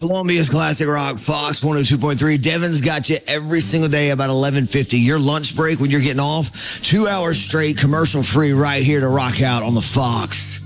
Columbia's Classic Rock, Fox 102.3. Devin's got you every single day about 11:50. Your lunch break when you're getting off, 2 hours straight, commercial free, right here to rock out on the Fox.